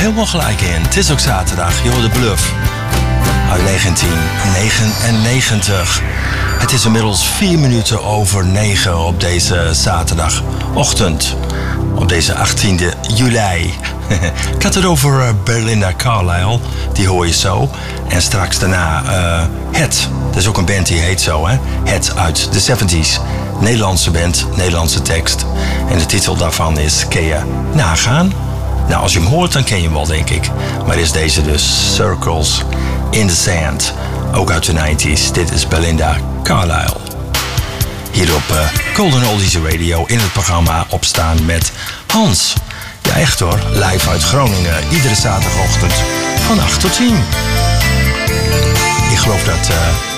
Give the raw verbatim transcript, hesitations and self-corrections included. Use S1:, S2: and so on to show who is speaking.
S1: helemaal gelijk in. Het is ook zaterdag, je hoort de Bluff. Uit negentien negenennegentig. Het is inmiddels vier minuten over negen op deze zaterdagochtend. Op deze achttiende juli. Ik had het over Belinda Carlisle. Die hoor je zo. En straks daarna uh, Het. Dat is ook een band die heet zo, hè? Het uit de zeventies. Nederlandse band, Nederlandse tekst. En de titel daarvan is Kun je nagaan? Nou, als je hem hoort, dan ken je hem wel, denk ik. Maar is deze dus Circles in the Sand. Ook uit de negentig. Dit is Belinda Carlisle. Hier op uh, Golden Oldies Radio in het programma Opstaan met Hans. Ja, echt hoor. Live uit Groningen. Iedere zaterdagochtend van acht tot tien. Ik geloof dat... Uh,